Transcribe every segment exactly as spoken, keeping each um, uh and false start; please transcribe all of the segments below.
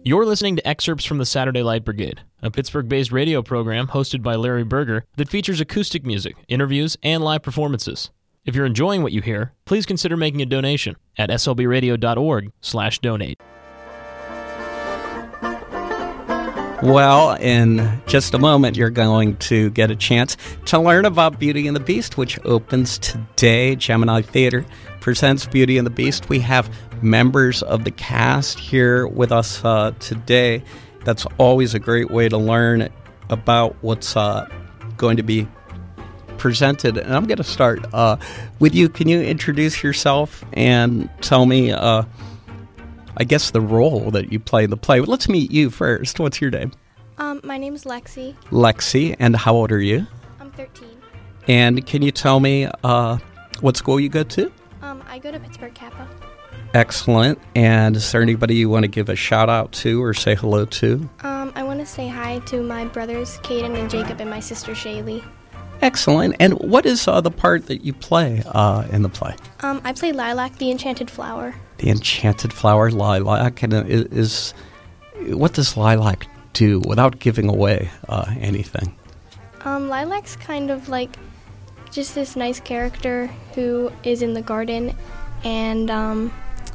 You're listening to excerpts from the Saturday Light Brigade, a Pittsburgh-based radio program hosted by Larry Berger that features acoustic music, interviews, and live performances. If you're enjoying what you hear, please consider making a donation at s l b radio dot org slash donate. Well, in just a moment, you're going to get a chance to learn about Beauty and the Beast, which opens today. Gemini Theater presents Beauty and the Beast. We have members of the cast here with us uh, today. That's always a great way to learn about what's uh, going to be presented. And I'm going to start uh, with you. Can you introduce yourself and tell me, uh, I guess, the role that you play in the play? But let's meet you first. What's your name? Um, my name is Lexi. Lexi. And how old are you? I'm thirteen. And can you tell me uh, what school you go to? Um, I go to Pittsburgh Kappa. Excellent. And is there anybody you want to give a shout out to or say hello to? Um, I want to say hi to my brothers, Caden and Jacob, and my sister, Shaylee. Excellent. And what is uh, the part that you play uh, in the play? Um, I play Lilac, the enchanted flower. The enchanted flower, Lilac. And is, is what does Lilac do without giving away uh, anything? Um, Lilac's kind of like just this nice character who is in the garden, and um,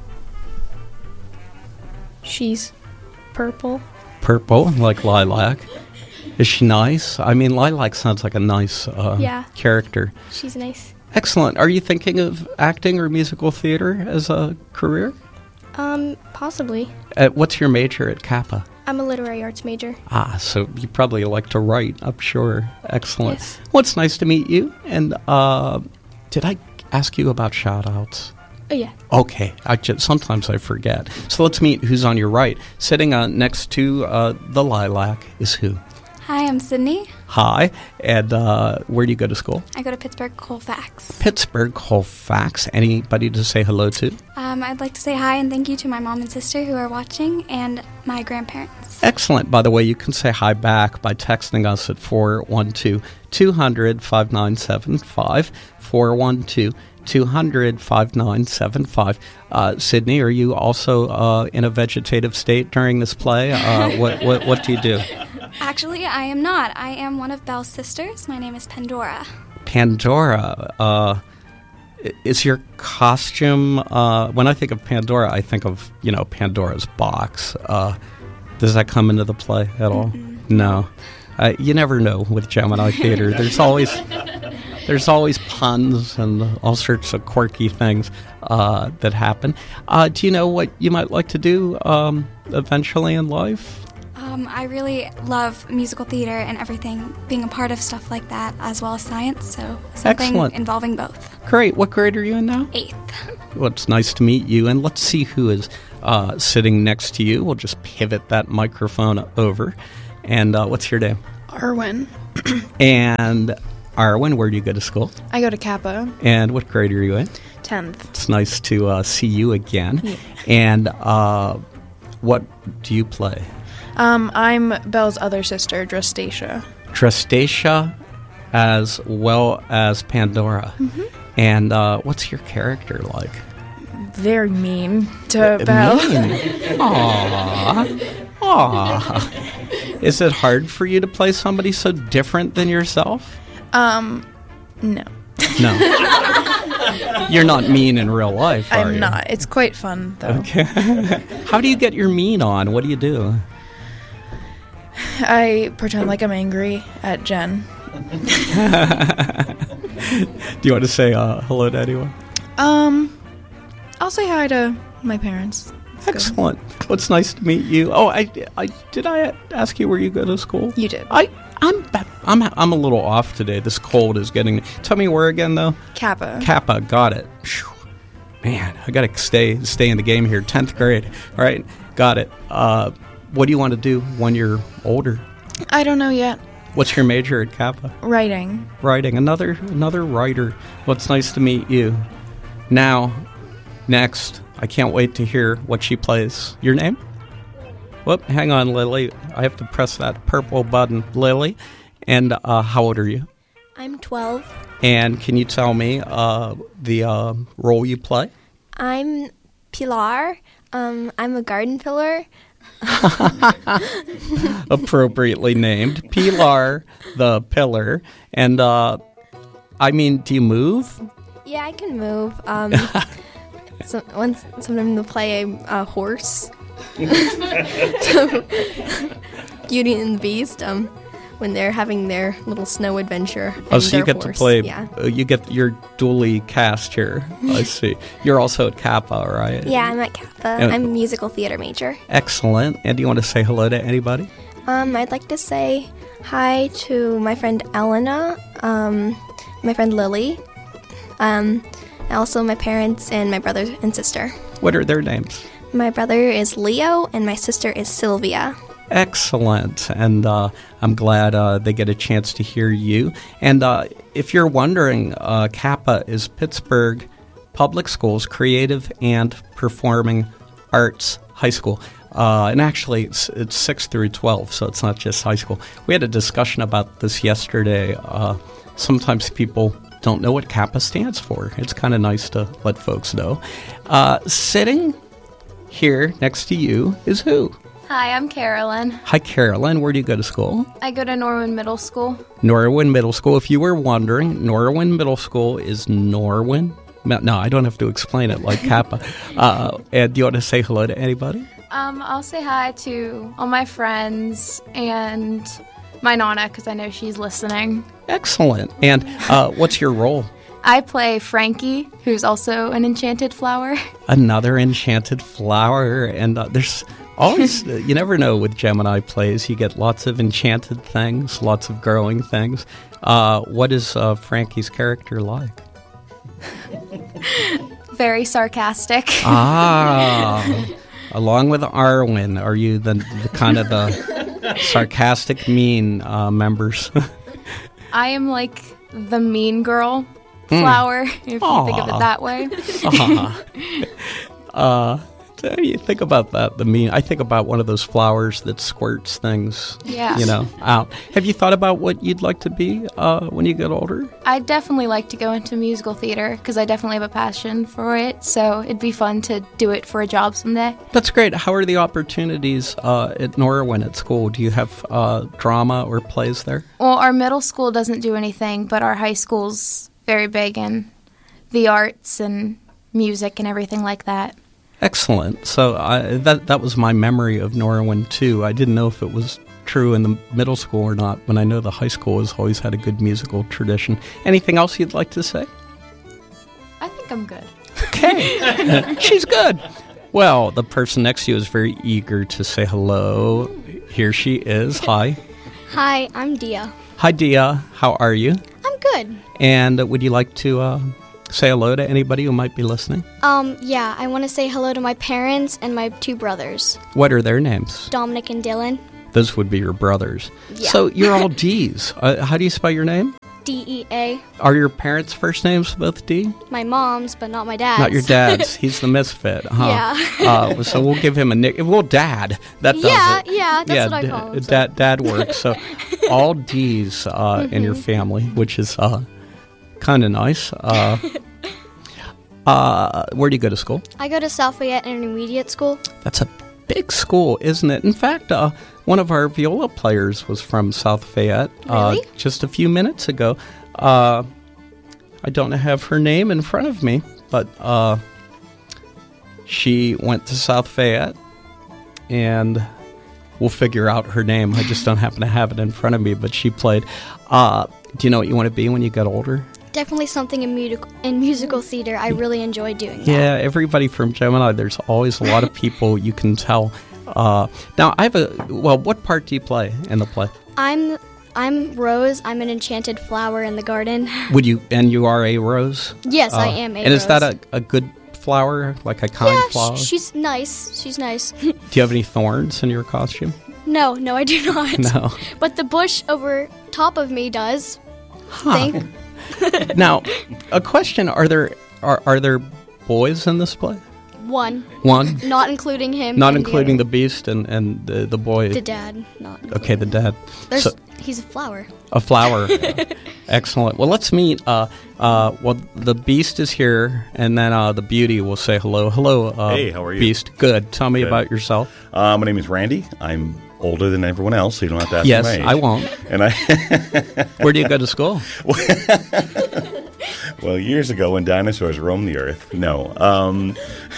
she's purple. Purple, like Lilac. Is she nice? I mean, Lilac sounds like a nice uh, yeah. character. She's nice. Excellent. Are you thinking of acting or musical theater as a career? Um, possibly. Uh, what's your major at Kappa? I'm a literary arts major. Ah, so you probably like to write, I'm sure. Excellent. Yes. Well, it's nice to meet you. And uh, did I ask you about shout-outs? Oh, yeah. Okay. I just, sometimes I forget. So let's meet who's on your right. Sitting uh, next to uh, the Lilac is who? Hi, I'm Sydney. Hi. And uh, where do you go to school? I go to Pittsburgh Colfax. Pittsburgh Colfax. Anybody to say hello to? Um, I'd like to say hi and thank you to my mom and sister who are watching, and my grandparents. Excellent. By the way, you can say hi back by texting us at four one two, two hundred, five nine seven five, four one two, two hundred, five nine seven five. Uh, Sydney, are you also uh, in a vegetative state during this play? Uh, what, what, what do you do? Actually, I am not. I am one of Belle's sisters. My name is Pandora. Pandora. Uh, is your costume... Uh, when I think of Pandora, I think of, you know, Pandora's box. Uh, does that come into the play at all? Mm-hmm. No. Uh, you never know with Gemini Theater. There's always... There's always puns and all sorts of quirky things uh, that happen. Uh, do you know what you might like to do um, eventually in life? Um, I really love musical theater and everything, being a part of stuff like that, as well as science, so something Excellent. Involving both. Great. What grade are you in now? Eighth. Well, it's nice to meet you, and let's see who is uh, sitting next to you. We'll just pivot that microphone over. And uh, what's your name? Arwen. And... Arwen, where do you go to school? I go to Kappa. And what grade are you in? tenth. It's nice to uh, see you again. Yeah. And uh, what do you play? Um, I'm Belle's other sister, Drastacia. Drastacia, as well as Pandora. Mm-hmm. And uh, what's your character like? Very mean to uh, Belle. Mean? Aww. Aww. Is it hard for you to play somebody so different than yourself? Um, no. No. You're not mean in real life, are I'm you? not. It's quite fun, though. Okay. How do you get your mean on? What do you do? I pretend like I'm angry at Jen. Do you want to say uh, hello to anyone? Um, I'll say hi to my parents. Let's Excellent. Go. Well, it's nice to meet you. Oh, I, I did I ask you where you go to school? You did. I I'm I'm I'm a little off today. This cold is getting. Tell me where again though? Kappa. Kappa. Got it. Man, I gotta stay stay in the game here. Tenth grade. All right. Got it. Uh, what do you want to do when you're older? I don't know yet. What's your major at Kappa? Writing. Writing. Another another writer. Well, it's nice to meet you. Now, next, I can't wait to hear what she plays. Your name? Whoop, hang on, Lily. I have to press that purple button. Lily. And uh, how old are you? I'm twelve. And can you tell me uh, the uh, role you play? I'm Pilar. Um, I'm a garden filler. Appropriately named. Pilar, the pillar. And, uh, I mean, do you move? Yeah, I can move. Um, so, once, sometimes they'll play a, a horse. Beauty and the Beast. Um, when they're having their little snow adventure. Oh, so you get horse. to play. Yeah. Uh, you get you're dually cast here. I see. You're also at Kappa, right? Yeah, I'm at Kappa. And- I'm a musical theater major. Excellent. And do you want to say hello to anybody? Um, I'd like to say hi to my friend Elena, um, my friend Lily, um, and also my parents and my brother and sister. What are their names? My brother is Leo, and my sister is Sylvia. Excellent. And uh, I'm glad uh, they get a chance to hear you. And uh, if you're wondering, uh, Kappa is Pittsburgh Public Schools Creative and Performing Arts High School. Uh, and actually, it's, it's six through twelve, so it's not just high school. We had a discussion about this yesterday. Uh, sometimes people don't know what Kappa stands for. It's kind of nice to let folks know. Uh, sitting here next to you is who? Hi, I'm Carolyn. Hi, Carolyn. Where do you go to school? I go to Norwin Middle School. Norwin Middle School. If you were wondering, Norwin Middle School is Norwin. No, I don't have to explain it like Kappa. Uh, and do you want to say hello to anybody? Um, I'll say hi to all my friends and my Nana because I know she's listening. Excellent. And uh, what's your role? I play Frankie, who's also an enchanted flower. Another enchanted flower. And uh, there's always, uh, you never know with Gemini plays. You get lots of enchanted things, lots of growing things. Uh, what is uh, Frankie's character like? Very sarcastic. Ah, along with Arwen, are you the, the kind of the sarcastic, mean uh, members? I am like the mean girl flower, if you think of it that way. uh, uh, you think about that. The mean. I think about one of those flowers that squirts things. Yeah. You know, out. Have you thought about what you'd like to be uh, when you get older? I'd definitely like to go into musical theater because I definitely have a passion for it. So it'd be fun to do it for a job someday. That's great. How are the opportunities uh, at Norwin at school? Do you have uh, drama or plays there? Well, our middle school doesn't do anything, but our high school's very big in the arts and music and everything like that. Excellent. So I, that that was my memory of Norwin, too. I didn't know if it was true in the middle school or not, but I know the high school has always had a good musical tradition. Anything else you'd like to say? I think I'm good. Okay. She's good. Well, the person next to you is very eager to say hello. Here she is. Hi. Hi, I'm Dia. Hi, Dia. How are you? I'm good. And uh, would you like to uh, say hello to anybody who might be listening? Um, yeah, I want to say hello to my parents and my two brothers, What are their names? Dominic and Dylan. Those would be your brothers. Yeah. So you're all D's. Uh, how do you spell your name? D E A. Are your parents' first names both D? My mom's, but not my dad's. Not your dad's. He's the misfit, huh? Yeah. uh, so we'll give him a nick. Well, Dad. That does Yeah, it. yeah, that's yeah, what I d- call him, so. Dad, dad works. So all D's uh, Mm-hmm. in your family, which is uh, kind of nice. Uh, uh, where do you go to school? I go to South Fayette Intermediate School. That's a big school, isn't it? In fact, uh, one of our viola players was from South Fayette uh, Really? just a few minutes ago. Uh, I don't have her name in front of me, but uh, she went to South Fayette, and we'll figure out her name. I just don't happen to have it in front of me, but she played. Uh, do you know what you want to be when you get older? Definitely something in, music- in musical theater. I really enjoy doing that. Yeah, everybody from Gemini, there's always a lot of people you can tell. Uh, now, I have a, well, what part do you play in the play? I'm I'm Rose. I'm an enchanted flower in the garden. Would you, and you are a rose? Yes, I Uh, am a And is that rose. a, a good flower, like a kind yeah, flower? sh- she's nice. She's nice. Do you have any thorns in your costume? no, no, I do not. No. But the bush over top of me does. Huh. Think. Now, a question, are there, are, are there boys in this play? One. One? Not including him. Not and including the the, beast and, and the, the boy. other. the dad. Not. Okay, the dad. There's. So, He's a flower. a flower. Excellent. Well, let's meet. Uh, uh, well, the beast is here, and then uh, the beauty will say hello. Hello, uh, Hey, how are you? Beast. Good. Tell me Good. about yourself. Uh, my name is Randy. I'm older than everyone else, so you don't have to ask Yes, my age. I won't. And I, Where do you go to school? well, years ago when dinosaurs roamed the earth. No. Um,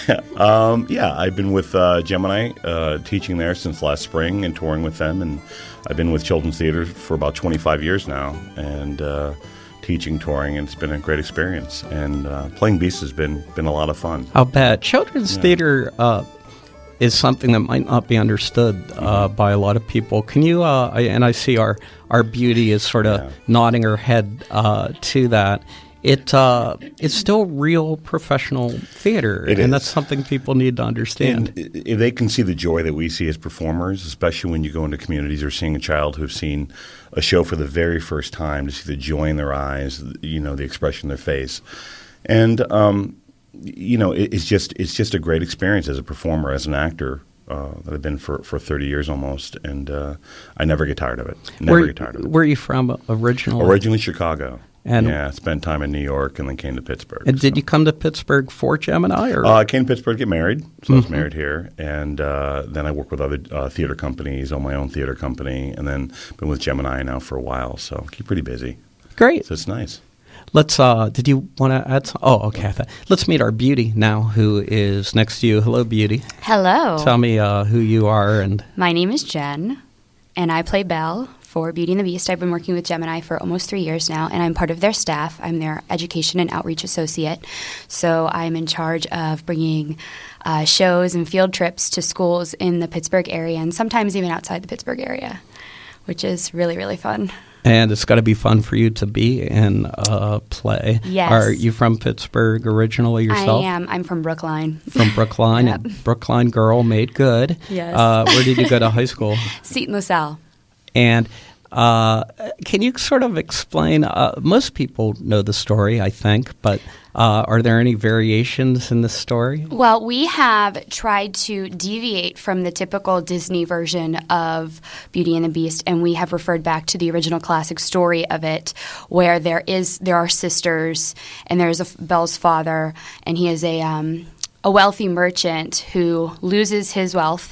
um, yeah, I've been with uh, Gemini, uh, teaching there since last spring and touring with them, and I've been with Children's Theater for about twenty-five years now, and uh, teaching, touring, and it's been a great experience. And uh, playing Beast has been been a lot of fun. I'll bet. Children's Yeah. theater uh, is something that might not be understood uh, by a lot of people. Can you, uh, I, and I see our, our beauty is sort of Yeah. nodding her head uh, to that. It uh, it's still real professional theater, It and is. that's something people need to understand. And i- if they can see the joy that we see as performers, especially when you go into communities or seeing a child who's seen a show for the very first time, to see the joy in their eyes, you know, the expression in their face, and um, you know, it, it's just it's just a great experience as a performer, as an actor. Uh, that I've been for, for thirty years almost, and uh, I never get tired of it. Never where, get tired of it. Where are you from originally? Originally Chicago, And- yeah, spent time in New York, and then came to Pittsburgh. And did so. you come to Pittsburgh for Gemini? Or? Uh, I came to Pittsburgh to get married, so Mm-hmm. I was married here, and uh, then I worked with other uh, theater companies, own my own theater company, and then been with Gemini now for a while, so keep pretty busy. Great. So it's nice. Let's. Uh, did you want to add? Some? Oh, okay. I thought- Let's meet our beauty now, who is next to you. Hello, beauty. Hello. Tell me uh, who you are and. My name is Jen, and I play Belle for Beauty and the Beast. I've been working with Gemini for almost three years now, and I'm part of their staff. I'm their education and outreach associate. So I'm in charge of bringing uh, shows and field trips to schools in the Pittsburgh area, and sometimes even outside the Pittsburgh area, which is really, really fun. And it's got to be fun for you to be in a play. Yes. Are you from Pittsburgh originally yourself? I am. I'm from Brookline. From Brookline. Yep. Brookline girl made good. Yes. Uh, where did you go to high school? Seton LaSalle. And uh, can you sort of explain? Uh, most people know the story, I think, but uh, are there any variations in the story? Well, we have tried to deviate from the typical Disney version of Beauty and the Beast, and we have referred back to the original classic story of it, where there is there are sisters, and there's a Belle's father, and he is a um, a wealthy merchant who loses his wealth.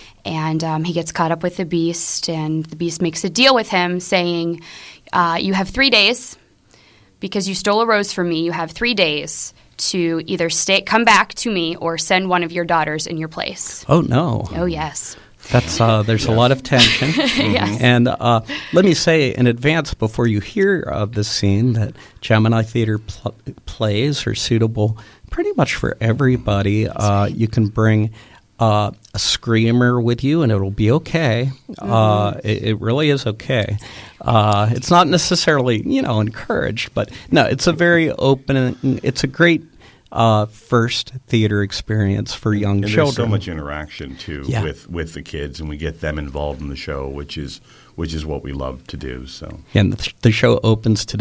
And um, he gets caught up with the Beast, and the Beast makes a deal with him saying, uh, you have three days, because you stole a rose from me, you have three days to either stay, come back to me or send one of your daughters in your place. Oh, no. Oh, yes. That's uh, there's a lot of tension. Yes. And uh, let me say in advance, before you hear of this scene, that Gemini Theater pl- plays are suitable pretty much for everybody. Uh, you can bring uh, a screamer with you, and it'll be okay. Mm-hmm. Uh, it, it really is okay. Uh, it's not necessarily, you know, encouraged, but no, it's a very open. It's a great uh, first theater experience for young And children. there's so much interaction too Yeah. with, with the kids, and we get them involved in the show, which is which is what we love to do. So. And the, the show opens today.